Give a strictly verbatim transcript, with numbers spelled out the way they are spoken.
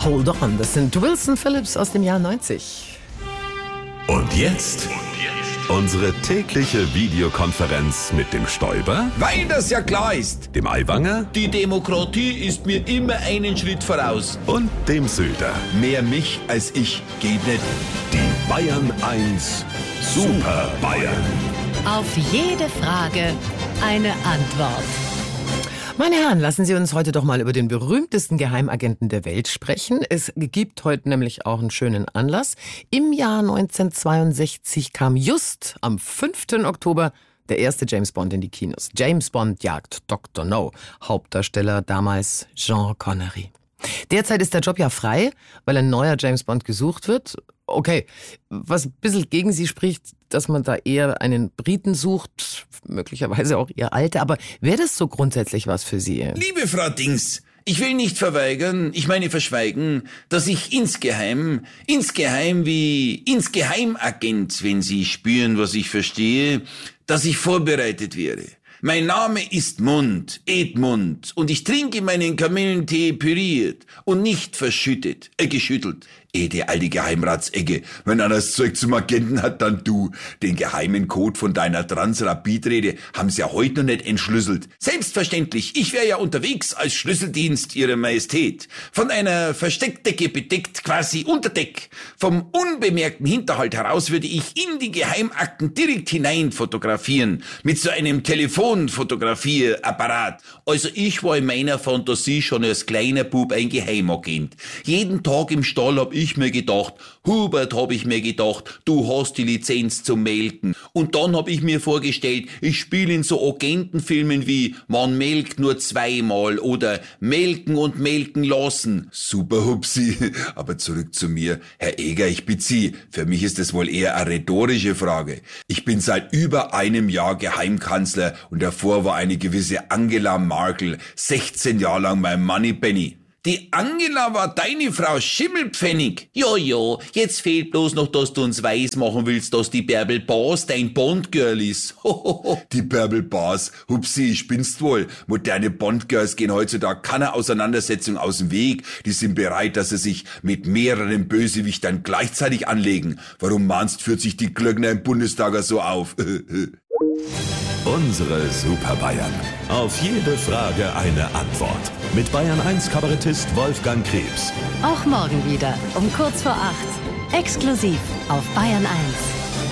Hold on, das sind Wilson Phillips aus dem Jahr neunzig. Und jetzt unsere tägliche Videokonferenz mit dem Stoiber, Weil das ja klar ist. dem Aiwanger Die Demokratie ist mir immer einen Schritt voraus. und dem Söder. Mehr mich als ich geht nicht. Die Bayern eins Super Bayern. Auf jede Frage eine Antwort. Meine Herren, lassen Sie uns heute doch mal über den berühmtesten Geheimagenten der Welt sprechen. Es gibt heute nämlich auch einen schönen Anlass. Im Jahr neunzehnhundertzweiundsechzig kam just am fünften Oktober der erste James Bond in die Kinos. James Bond jagt Doktor No. Hauptdarsteller damals Sean Connery. Derzeit ist der Job ja frei, weil ein neuer James Bond gesucht wird. Okay, was ein bisschen gegen Sie spricht, dass man da eher einen Briten sucht, möglicherweise auch Ihr Alte. Aber wäre das so grundsätzlich was für Sie? Liebe Frau Dings, ich will nicht verweigern, ich meine verschweigen, dass ich insgeheim, insgeheim wie Insgeheimagent, wenn Sie spüren, was ich verstehe, dass ich vorbereitet wäre. Mein Name ist Mund, Edmund, und ich trinke meinen Kamillentee püriert und nicht verschüttet, äh, geschüttelt. Eh, die alte Geheimratsecke, wenn einer das Zeug zum Agenten hat, dann du. Den geheimen Code von deiner Transrapid-Rede haben sie ja heute noch nicht entschlüsselt. Selbstverständlich, ich wäre ja unterwegs als Schlüsseldienst Ihrer Majestät. Von einer Versteckdecke bedeckt, quasi unter Deck. Vom unbemerkten Hinterhalt heraus würde ich in die Geheimakten direkt hinein fotografieren. Mit so einem Telefonfotografierapparat. Also ich war in meiner Fantasie schon als kleiner Bub ein Geheimagent. Jeden Tag im Stall hab ich mir gedacht, Hubert, hab ich mir gedacht, du hast die Lizenz zum Melken. Und dann hab ich mir vorgestellt, ich spiele in so Agentenfilmen wie Man melkt nur zweimal oder Melken und melken lassen. Super, Hupsi. Aber zurück zu mir. Herr Eger, ich bitte Sie, für mich ist das wohl eher eine rhetorische Frage. Ich bin seit über einem Jahr Geheimkanzler und davor war eine gewisse Angela Merkel sechzehn Jahre lang mein Moneypenny. Die Angela war deine Frau Schimmelpfennig. Jojo, jetzt fehlt bloß noch, dass du uns weismachen willst, dass die Bärbel Baas dein Bondgirl ist. Die Bärbel Baas, Hupsi, ich bin's wohl. Moderne Bondgirls gehen heutzutage keiner Auseinandersetzung aus dem Weg. Die sind bereit, dass sie sich mit mehreren Bösewichtern gleichzeitig anlegen. Warum meinst, führt sich die Glöckner im Bundestag so auf? Unsere Super Bayern. Auf jede Frage eine Antwort. Mit Bayern eins Kabarettist Wolfgang Krebs. Auch morgen wieder um kurz vor acht. Exklusiv auf Bayern eins.